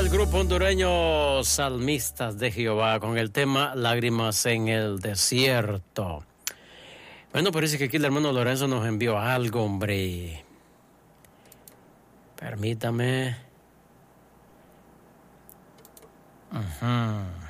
grupo hondureño Salmistas de Jehová con el tema Lágrimas en el Desierto. Bueno, parece que aquí el hermano Lorenzo nos envió algo, hombre. Permítame.